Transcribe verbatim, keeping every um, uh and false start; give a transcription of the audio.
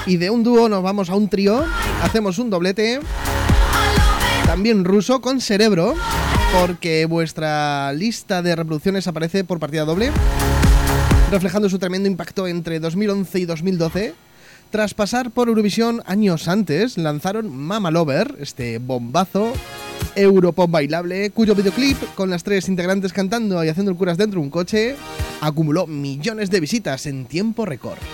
Y de un dúo nos vamos a un trío, hacemos un doblete, también ruso, con Cerebro, porque vuestra lista de reproducciones aparece por partida doble, reflejando su tremendo impacto entre dos mil once y dos mil doce. Tras pasar por Eurovisión años antes, lanzaron Mama Lover, este bombazo europop bailable, cuyo videoclip, con las tres integrantes cantando y haciendo curas dentro de un coche, acumuló millones de visitas en tiempo récord.